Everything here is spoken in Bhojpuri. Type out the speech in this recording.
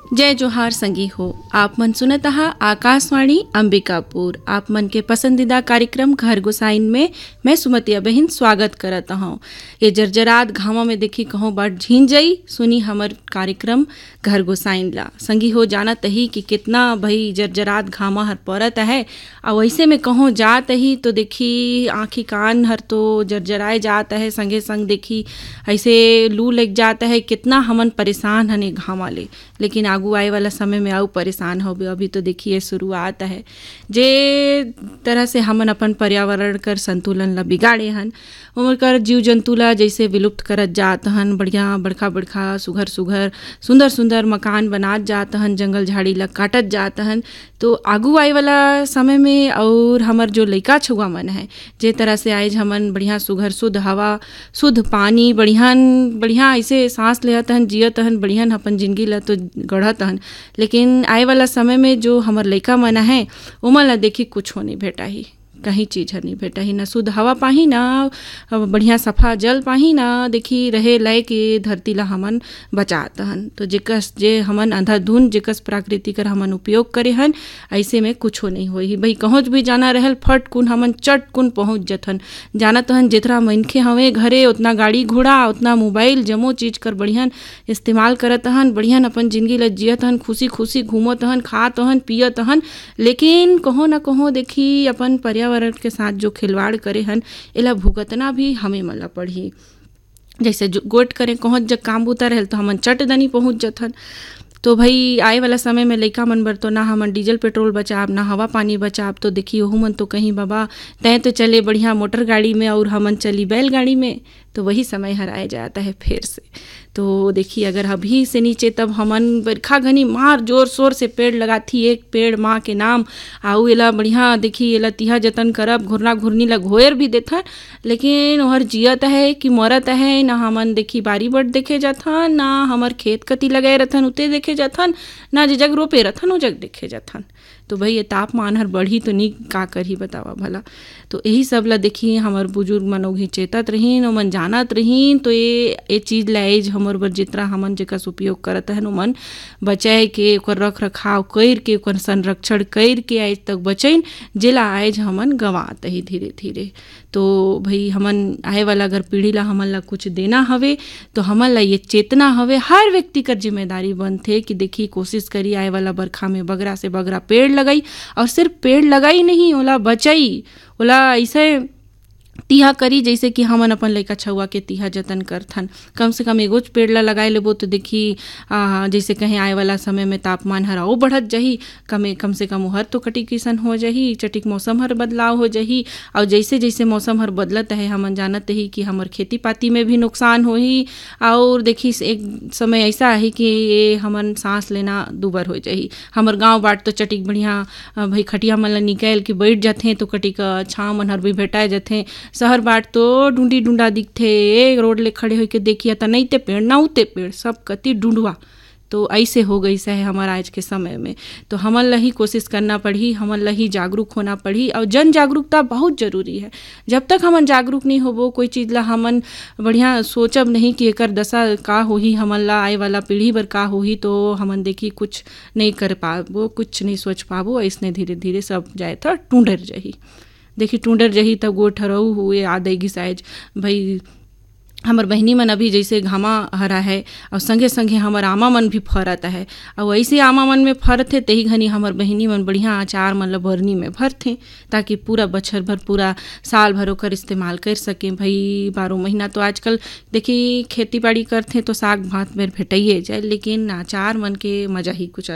जय जोहार संगी हो। आप मन सुनत आहा आकाशवाणी अंबिकापुर। आप मन के पसंदीदा कार्यक्रम घर गुसाइन में मैं सुमतिया बहन स्वागत करत हूँ। ये जर्जरात घामा में देखी कहूँ बट झीन जई सुनी हमर कार्यक्रम घर गुसाइन ला। संगी हो जानत ही कि कितना भाई जर्जरात घामा हर पड़त है और वैसे में कहूँ जात ही तो देखी आँखी कान हर तो जर्जराए जात है, संगे संग देखी ऐसे लू लग जाता है। कितना हमन परेशान हने घामा ले, लेकिन आगू आए वाला समय में आऊ परेशान हो। अभी तो देखिए शुरुआत है जे तरह से हमन अपन पर्यावरण कर संतुलन ला बिगाड़े हन, उमर कर जीव जंतु ला जैसे विलुप्त करत जात हन। बढ़िया बड़खा बड़खा सुघर सुघर सुंदर सुंदर मकान बनात जात हन, जंगल झाड़ी ला काटत जात हन। तो आगू आए वाला समय में और हमर जो लइका छुआ मन है जे तरह से आज हमन बढ़िया सुघर शुद्ध हवा शुद्ध पानी बढ़िया ऐसे सांस लेत हन, जियत हन, बढ़िया अपन जिंदगी ला तो गढ़त हन। लेकिन आए वाला समय में जो हमर लइका मन है ओमन ला देखी कुछ हो नहीं भेटा ही, कहीं चीज़ हर नहीं भेटा ही, ना शुद्ध हवा पाही, ना बढ़िया सफा जल पाही, ना देखी रहे लायक के धरती ला हमन बचात हन। तो जेकस जे हमन अंधाधुन जेकस प्राकृतिक कर हमन उपयोग करे हन ऐसे में कुछ हो नहीं होई। भाई कहूँ भी जाना रहल फट कुन हमन चट कुन पहुँच जथन। जानत हन जितना मनखे हवे घरे उतना गाड़ी घोड़ा उतना मोबाइल जमो चीज़ कर बढ़िया इस्तेमाल करत हन, बढ़िया अपन जिंदगी ला जियत हन, खुशी खुशी घूमत हन, खात हन, पियत हन। लेकिन कहो ना कहो देखी अपन पर्यावरण के साथ जो खिलवाड़ करे हन एला भुगतना भी हमें मला पड़ी। जैसे जो गोट करें कहत जब काम बूता रहल तो हमन चट दनी पहुँच जथन। तो भाई आए वाला समय में लइका मन बर तो ना हमन डीजल पेट्रोल बचाब ना हवा पानी बचाब। तो देखिए ओहू मन तो कहीं बाबा तय तो चले बढ़िया मोटर गाड़ी में और हमन चली बैलगाड़ी में, तो वही समय हराया जाता है फिर से। तो देखिए अगर अभी से नीचे तब हमन बरखा घनी मार जोर शोर से पेड़ लगाथी, एक पेड़ माँ के नाम आऊ एला बढ़िया देखी एला तिहा जतन करब, घुरना घुरनी ला घोयर भी देथन। लेकिन ओहर जियत है कि मरत है, ना हमन देखी बारी बट देखे जाथन, ना हमर खेत कती लगाए रहथन उते देखे जाथन, ना जे जग रोपे रहथन ओ जग देखे जाथन। तो भाई ये तापमान हर बढ़ी तो नहीं का करही बतावा भला। तो यही सब ला देखी हमर बुजुर्ग मनों भी चेतत रहीन, ओमन जानत रहीन। तो ये चीज़ ला एज हमर बर जितना हमन जेकस उपयोग करत हन ओमन बचाए के ओकर रख रखाव कर के ओकर संरक्षण कर के आज तक बचैन, जेला आज हमन गंवात ही धीरे धीरे। तो भाई हमन आए वाला अगर पीढ़ी ला हमन ला कुछ देना हवे तो हमन ला ये चेतना हवे, हर व्यक्ति कर जिम्मेदारी बनथे कि देखी कोशिश करी आए वाला बरखा में बगरा से बगरा पेड़ लगाई। और सिर्फ पेड़ लगाई नहीं, ओला बचाई, ओला ऐसे तिहा करी जैसे कि हमन अपन लइका छुआ के तिहा जतन करथन। कम से कम एगोच पेड़ ला लगाए लेबो तो देखी जैसे कहीं आए वाला समय में तापमान हर और बढ़त जही, कम से कम हर तो कटी किसन हो जही, चटिक मौसम हर बदलाव हो जही। और जैसे जैसे मौसम हर बदलत है हमन जानत ही कि हमर खेती पाती में भी नुकसान होही। और देखी एक समय ऐसा है कि ये हमन सांस लेना दूबर हो जही। हमर गाँव बाट तो चटिक बढ़िया भाई खटिया मन ला निकाल के बैठ जाथे तो कटिक छाँव मन हर भी भेटाए जाथे। शहर बाट तो ढूंढी ढूंढा दिखथे, रोड ले खड़े होके देखिए तो नहीं ते पेड़ ना उते पेड़ सब कति ढूंढवा। तो ऐसे हो गई है हमारा आज के समय में। तो हमन ला ही कोशिश करना पड़ी, हमन ला ही जागरूक होना पड़ी। और जन जागरूकता बहुत ज़रूरी है। जब तक हमन जागरूक नहीं होबो कोई चीज़ ला हमन बढ़िया सोचब नहीं कि एकर दशा का होही, हमन ला आए वाला पीढ़ी बर का होही, तो हमन देखी कुछ नहीं कर पाबो, कुछ नहीं सोच पाबो। ऐसने धीरे धीरे सब जाए था टूंढर जही। देखी टूंडर जही तब गो ठरऊ हुए आदेगी साइज। भाई हमर बहिनी मन अभी जैसे घामा हरा है और संगे संगे हमर आमा मन भी फरत है। और ऐसे आमा मन में फरथे तही घनी हमर बहिनी मन बढ़िया अचार मन ला बरनी में भरथे ताकि पूरा बछर भर पूरा साल भर ओकर इस्तेमाल कर सकें। भाई 12 महीना तो आजकल देखी खेती बाड़ी करथे तो साग भात में भेटाइए जाए, लेकिन अचार मन के मजा ही कुछ